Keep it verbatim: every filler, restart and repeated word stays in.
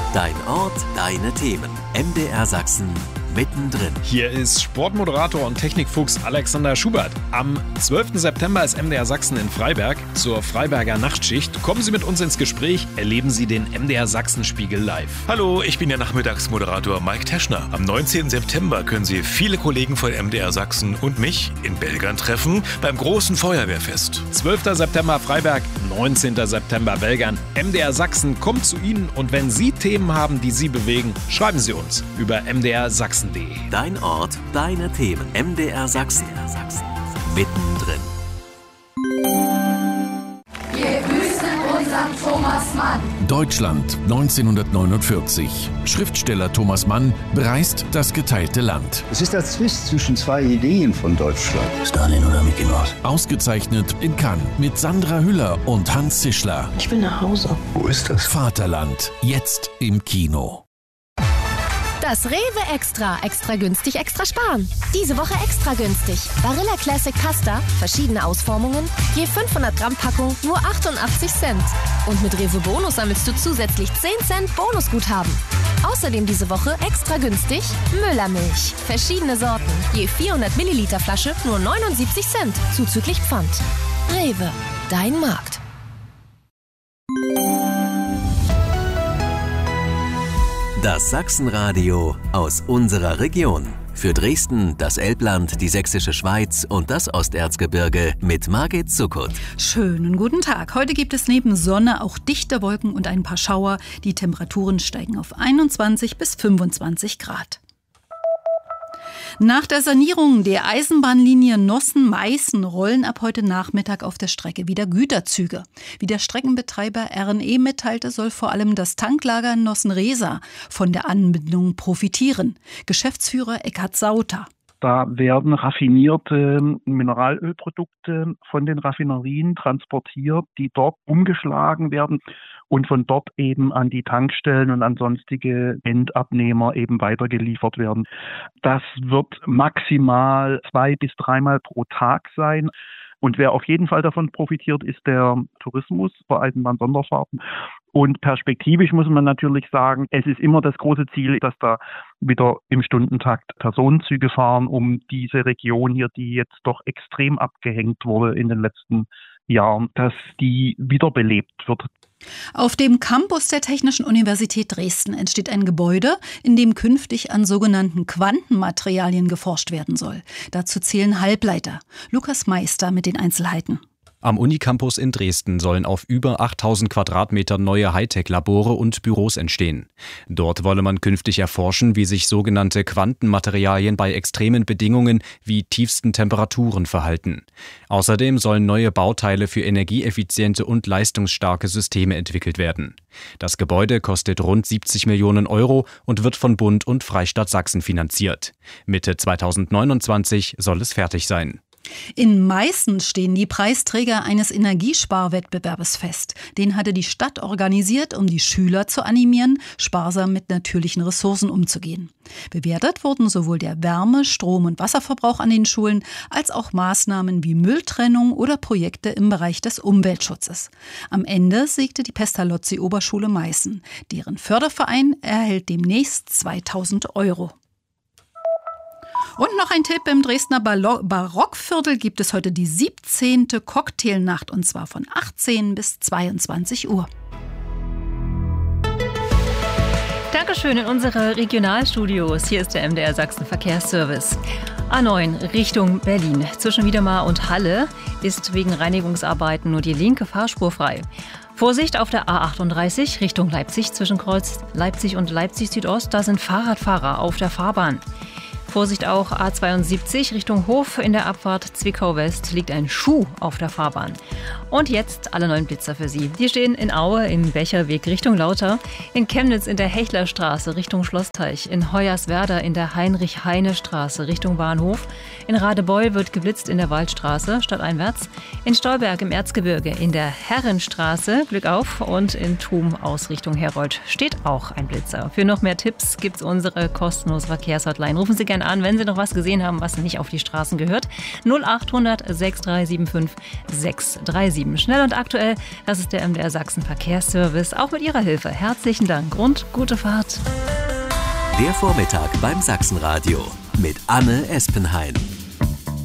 Dein Ort, deine Themen. M D R Sachsen mittendrin. Hier ist Sportmoderator und Technikfuchs Alexander Schubert. Am zwölften September ist M D R Sachsen in Freiberg zur Freiberger Nachtschicht. Kommen Sie mit uns ins Gespräch, erleben Sie den M D R Sachsen-Spiegel live. Hallo, ich bin der Nachmittagsmoderator Mike Teschner. Am neunzehnten September können Sie viele Kollegen von M D R Sachsen und mich in Belgern treffen beim großen Feuerwehrfest. zwölften September Freiberg, neunzehnten September Belgern. M D R Sachsen kommt zu Ihnen und wenn Sie Themen haben, die Sie bewegen, schreiben Sie uns über m d r sachsen punkt d e. Dein Ort, deine Themen. M D R Sachsen. Mittendrin. Wir grüßen unseren Thomas Mann. Deutschland neunzehnhundertneunundvierzig. Schriftsteller Thomas Mann bereist das geteilte Land. Es ist der Zwist zwischen zwei Ideen von Deutschland. Stalin oder Mickey Mouse? Ausgezeichnet in Cannes mit Sandra Hüller und Hans Zischler. Ich will nach Hause. Wo ist das? Vaterland, jetzt im Kino. Das Rewe Extra. Extra günstig, extra sparen. Diese Woche extra günstig. Barilla Classic Pasta, verschiedene Ausformungen, je fünfhundert Gramm Packung, nur achtundachtzig Cent. Und mit Rewe Bonus sammelst du zusätzlich zehn Cent Bonusguthaben. Außerdem diese Woche extra günstig Müllermilch. Verschiedene Sorten, je vierhundert Milliliter Flasche, nur neunundsiebzig Cent, zuzüglich Pfand. Rewe, dein Markt. Das Sachsenradio aus unserer Region. Für Dresden, das Elbland, die Sächsische Schweiz und das Osterzgebirge mit Margit Zuckert. Schönen guten Tag. Heute gibt es neben Sonne auch dichte Wolken und ein paar Schauer. Die Temperaturen steigen auf einundzwanzig bis fünfundzwanzig Grad. Nach der Sanierung der Eisenbahnlinie Nossen-Meißen rollen ab heute Nachmittag auf der Strecke wieder Güterzüge. Wie der Streckenbetreiber R und E mitteilte, soll vor allem das Tanklager Nossen-Resa von der Anbindung profitieren. Geschäftsführer Eckhard Sauter. Da werden raffinierte Mineralölprodukte von den Raffinerien transportiert, die dort umgeschlagen werden und von dort eben an die Tankstellen und an sonstige Endabnehmer eben weitergeliefert werden. Das wird maximal zwei bis dreimal pro Tag sein. Und wer auf jeden Fall davon profitiert, ist der Tourismus bei Eisenbahn-Sonderfahrten. Und perspektivisch muss man natürlich sagen, es ist immer das große Ziel, dass da wieder im Stundentakt Personenzüge fahren, um diese Region hier, die jetzt doch extrem abgehängt wurde in den letzten Jahren, dass die wiederbelebt wird. Auf dem Campus der Technischen Universität Dresden entsteht ein Gebäude, in dem künftig an sogenannten Quantenmaterialien geforscht werden soll. Dazu zählen Halbleiter. Lukas Meister mit den Einzelheiten. Am Unicampus in Dresden sollen auf über achttausend Quadratmeter neue Hightech-Labore und Büros entstehen. Dort wolle man künftig erforschen, wie sich sogenannte Quantenmaterialien bei extremen Bedingungen wie tiefsten Temperaturen verhalten. Außerdem sollen neue Bauteile für energieeffiziente und leistungsstarke Systeme entwickelt werden. Das Gebäude kostet rund siebzig Millionen Euro und wird von Bund und Freistaat Sachsen finanziert. Mitte zweitausendneunundzwanzig soll es fertig sein. In Meißen stehen die Preisträger eines Energiesparwettbewerbes fest. Den hatte die Stadt organisiert, um die Schüler zu animieren, sparsam mit natürlichen Ressourcen umzugehen. Bewertet wurden sowohl der Wärme-, Strom- und Wasserverbrauch an den Schulen als auch Maßnahmen wie Mülltrennung oder Projekte im Bereich des Umweltschutzes. Am Ende siegte die Pestalozzi-Oberschule Meißen. Deren Förderverein erhält demnächst zweitausend Euro. Und noch ein Tipp: Im Dresdner Barockviertel gibt es heute die siebzehnte Cocktailnacht und zwar von achtzehn bis zweiundzwanzig Uhr. Dankeschön in unsere Regionalstudios. Hier ist der M D R Sachsen Verkehrsservice. A neun Richtung Berlin. Zwischen Wiedemar und Halle ist wegen Reinigungsarbeiten nur die linke Fahrspur frei. Vorsicht auf der A achtunddreißig Richtung Leipzig zwischen Kreuz Leipzig und Leipzig Südost. Da sind Fahrradfahrer auf der Fahrbahn. Vorsicht auch A zweiundsiebzig Richtung Hof. In der Abfahrt Zwickau-West liegt ein Schuh auf der Fahrbahn. Und jetzt alle neuen Blitzer für Sie. Die stehen in Aue im Becherweg Richtung Lauter, in Chemnitz in der Hechlerstraße Richtung Schlossteich, in Hoyerswerda in der Heinrich-Heine-Straße Richtung Bahnhof, in Radebeul wird geblitzt in der Waldstraße stadteinwärts, in Stolberg im Erzgebirge in der Herrenstraße, Glück auf, und in Thum aus Richtung Herold steht auch ein Blitzer. Für noch mehr Tipps gibt's unsere kostenlose Verkehrshotline. Rufen Sie gerne gern an, wenn Sie noch was gesehen haben, was nicht auf die Straßen gehört. null achthundert sechs drei sieben fünf sechs drei sieben. Schnell und aktuell, das ist der M D R Sachsen Verkehrsservice. Auch mit Ihrer Hilfe. Herzlichen Dank und gute Fahrt. Der Vormittag beim Sachsenradio mit Anne Espenhain.